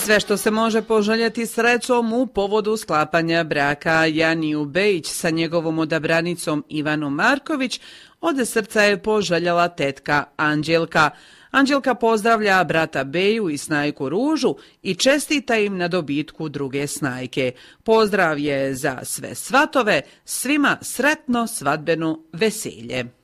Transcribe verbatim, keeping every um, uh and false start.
Sve što se može poželjeti srećom u povodu sklapanja braka Janiju Bejić sa njegovom odabranicom Ivanom Marković, od srca je poželjela tetka Anđelka. Anđelka pozdravlja brata Beju i snajku Ružu i čestita im na dobitku druge snajke. Pozdrav je za sve svatove, svima sretno svadbeno veselje.